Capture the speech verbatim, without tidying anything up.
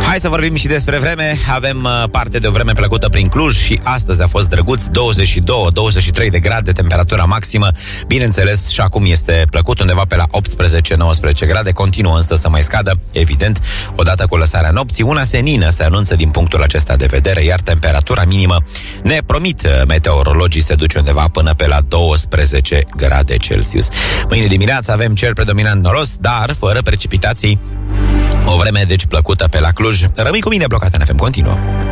Hai să vorbim și despre vreme. Avem parte de o vreme plăcută prin Cluj și astăzi a fost drăguț, douăzeci și doi douăzeci și trei de grade temperatura maximă. Bineînțeles, și acum este plăcut undeva pe la optsprezece nouăsprezece grade, continuă însă să mai scadă, evident, odată cu lăsarea nopții. Una senină se anunță din punctul acesta de vedere, iar temperatura minimă, ne promit meteorologii, se duce undeva până pe la douăsprezece grade Celsius. Mâine dimineață avem cer predominant noros, dar fără precipitații. O vreme deci plăcută pe la Cluj. Rămâi cu mine blocat în F M, continuă.